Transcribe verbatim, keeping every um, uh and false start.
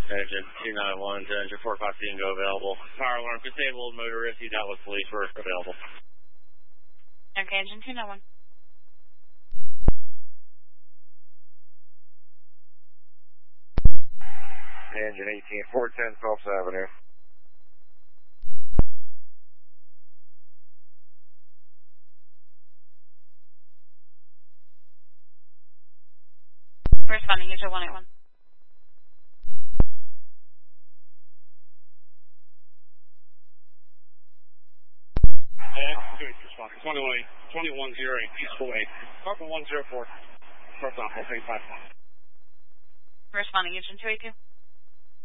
Engine two nine one to engine four five Bingo available. Power alarm disabled, motor issued out with police were available. Okay, engine two nine one. Engine eighteen, four ten Phelps Avenue. Responding, engine one eight one. twenty-one, twenty-one zero eight, peaceful eight. Purple one zero four. First off, eight five. Responding, engine two eight two.